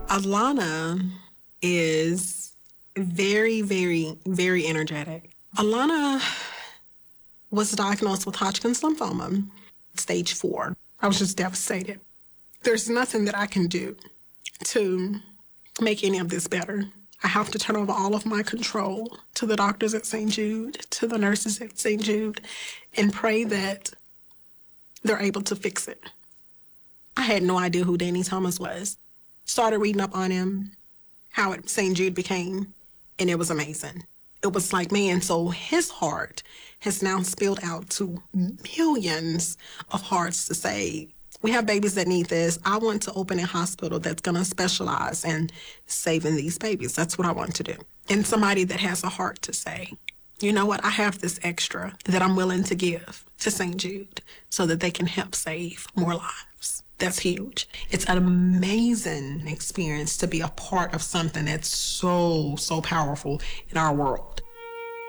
Alana is very, very, very energetic. Alana was diagnosed with Hodgkin's lymphoma, stage 4. I was just devastated. There's nothing that I can do to make any of this better. I have to turn over all of my control to the doctors at St. Jude, to the nurses at St. Jude, and pray that they're able to fix it. I had no idea who Danny Thomas was. Started reading up on him, how St. Jude became, and it was amazing. It was like, man, so his heart has now spilled out to millions of hearts to say, we have babies that need this. I want to open a hospital that's going to specialize in saving these babies. That's what I want to do. And somebody that has a heart to say, you know what, I have this extra that I'm willing to give to St. Jude so that they can help save more lives. That's huge. It's an amazing experience to be a part of something that's so, so powerful in our world.